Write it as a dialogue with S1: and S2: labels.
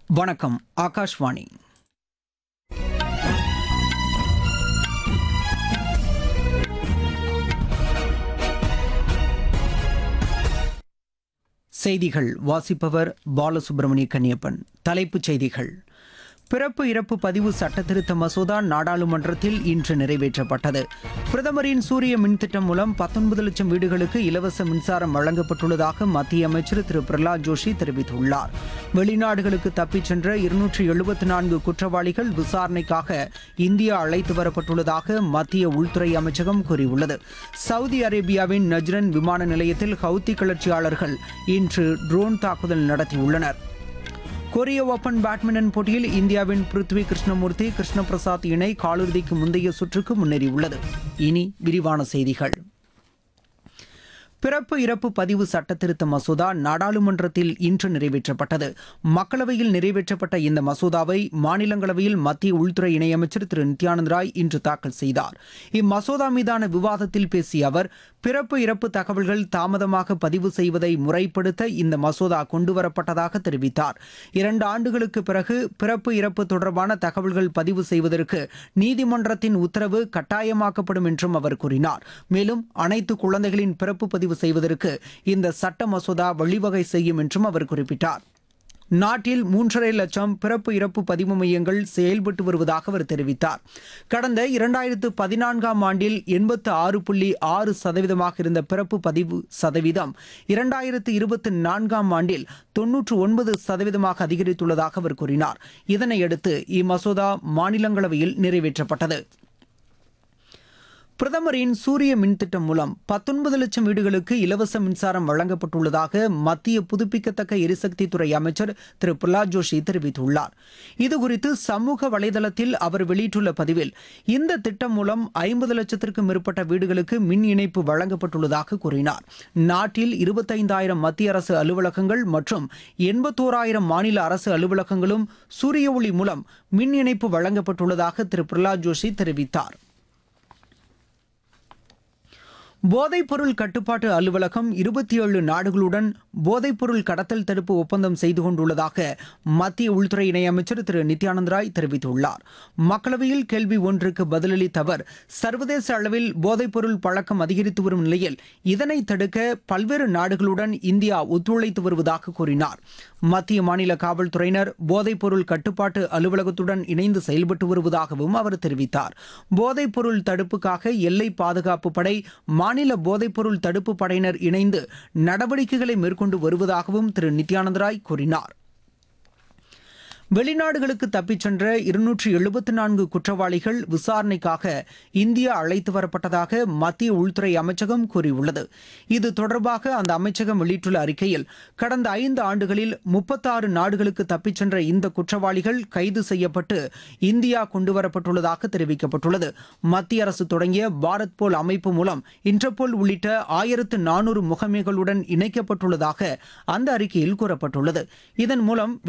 S1: வணக்கம். ஆகாஷ்வாணி. செய்திகள் வாசிப்பவர் பாலசுப்ரமணிய கன்னியப்பன். தலைப்புச் செய்திகள்: பிறப்பு இறப்பு பதிவு சட்டத்திருத்த மசோதா நாடாளுமன்றத்தில் இன்று நிறைவேற்றப்பட்டது. பிரதமரின் சூரிய மின் திட்டம் மூலம் 19 லட்சம் வீடுகளுக்கு இலவச மின்சாரம் வழங்கப்பட்டுள்ளதாக மத்திய அமைச்சர் திரு பிரகலாத் ஜோஷி தெரிவித்துள்ளார். வெளிநாடுகளுக்கு தப்பிச் சென்ற 274 குற்றவாளிகள் விசாரணைக்காக இந்தியா அழைத்து வரப்பட்டுள்ளதாக மத்திய உள்துறை அமைச்சகம் கூறியுள்ளது. சவுதி அரேபியாவின் நஜ்ரன் விமான நிலையத்தில் ஹவுத்தி கிளர்ச்சியாளர்கள் இன்று ட்ரோன் தாக்குதல் நடத்தியுள்ளனர். கொரிய ஓபன் பேட்மிண்டன் போட்டியில் இந்தியாவின் பிருத்வி கிருஷ்ணமூர்த்தி கிருஷ்ண பிரசாத் இணை காலிறுதிக்கு முந்தைய சுற்றுக்கு முன்னேறியுள்ளது. இனி விரிவான செய்திகள். பிறப்பு இறப்பு பதிவு சட்டத்திருத்த மசோதா நாடாளுமன்றத்தில் இன்று நிறைவேற்றப்பட்டது. மக்களவையில் நிறைவேற்றப்பட்ட இந்த மசோதாவை மாநிலங்களவையில் மத்திய உள்துறை இணையமைச்சர் திரு நித்யானந்த் ராய் இன்று தாக்கல் செய்தார். இம்மசோதா மீதான விவாதத்தில் பேசிய அவர், பிறப்பு இறப்பு தகவல்கள் தாமதமாக பதிவு செய்வதை முறைப்படுத்த இந்த மசோதா கொண்டுவரப்பட்டதாக தெரிவித்தார். 2 ஆண்டுகளுக்கு பிறகு பிறப்பு இறப்பு தொடர்பான தகவல்கள் பதிவு செய்வதற்கு நீதிமன்றத்தின் உத்தரவு கட்டாயமாக்கப்படும் என்றும் அவர் கூறினார். மேலும் அனைத்து குழந்தைகளின் பிறப்பு பதிவு செய்வதற்கு இந்த சட்ட மசோதா வழிவகை செய்யும் என்றும் அவர் குறிப்பிட்டார். நாட்டில் 3.5 லட்சம் பிறப்பு இறப்பு பதிவு மையங்கள் செயல்பட்டு வருவதாக அவர் தெரிவித்தார். கடந்த 2014ஆம் ஆண்டில் 86.6% இருந்த பிறப்பு பதிவு சதவீதம் 2024ஆம் ஆண்டில் 99% அதிகரித்துள்ளதாக அவர் கூறினார். இதனையடுத்து இம்மசோதா மாநிலங்களவையில் நிறைவேற்றப்பட்டது. பிரதமரின் சூரிய மின் திட்டம் மூலம் 19 லட்சம் வீடுகளுக்கு இலவச மின்சாரம் வழங்கப்பட்டுள்ளதாக மத்திய புதுப்பிக்கத்தக்க எரிசக்தித்துறை அமைச்சர் திரு பிரகலாத் ஜோஷி தெரிவித்துள்ளார். இதுகுறித்து சமூக வலைதளத்தில் அவர் வெளியிட்டுள்ள பதிவில், இந்த திட்டம் மூலம் 50 லட்சத்திற்கும் மேற்பட்ட வீடுகளுக்கு மின் இணைப்பு வழங்கப்பட்டுள்ளதாக கூறினார். நாட்டில் 25,000 மத்திய அரசு அலுவலகங்கள் மற்றும் 81,000 மாநில அரசு அலுவலகங்களும் சூரிய ஒளி மூலம் மின் இணைப்பு வழங்கப்பட்டுள்ளதாக திரு பிரகலாத் ஜோஷி தெரிவித்தார். போதைப்பொருள் கட்டுப்பாட்டு அலுவலகம் 27 நாடுகளுடன் போதைப்பொருள் கடத்தல் தடுப்பு ஒப்பந்தம் செய்து கொண்டுள்ளதாக மத்திய உள்துறை இணையமைச்சர் திரு நித்யானந்த் ராய் தெரிவித்துள்ளார். மக்களவையில் கேள்வி ஒன்றுக்கு பதிலளித்த அவர், சர்வதேச அளவில் போதைப்பொருள் பழக்கம் அதிகரித்து வரும் நிலையில் இதனை தடுக்க பல்வேறு நாடுகளுடன் இந்தியா ஒத்துழைத்து வருவதாக கூறினார். மத்திய மாநில காவல்துறையினர் போதைப்பொருள் கட்டுப்பாட்டு அலுவலகத்துடன் இணைந்து செயல்பட்டு வருவதாகவும் அவர் தெரிவித்தார். போதைப்பொருள் தடுப்புக்காக எல்லை பாதுகாப்பு படை, மாநில போதைப்பொருள் தடுப்பு படையினர் இணைந்து நடவடிக்கைகளை மேற்கொண்டு வருவதாகவும் திரு நித்யானந்த் ராய் கூறினார். வெளிநாடுகளுக்கு தப்பிச் சென்ற 274 குற்றவாளிகள் விசாரணைக்காக இந்தியா அழைத்து வரப்பட்டதாக மத்திய உள்துறை அமைச்சகம் கூறியுள்ளது. இது தொடர்பாக அந்த அமைச்சகம் வெளியிட்டுள்ள அறிக்கையில், கடந்த 5 ஆண்டுகளில் 36 நாடுகளுக்கு தப்பிச் சென்ற இந்த குற்றவாளிகள் கைது செய்யப்பட்டு இந்தியா கொண்டுவரப்பட்டுள்ளதாக தெரிவிக்கப்பட்டுள்ளது. மத்திய அரசு தொடங்கிய பாரத் போல் அமைப்பு மூலம் இன்டர்போல் உள்ளிட்ட 1400 முகமைகளுடன் இணைக்கப்பட்டுள்ளதாக அந்த அறிக்கையில் கூறப்பட்டுள்ளது. இதன் மூலம்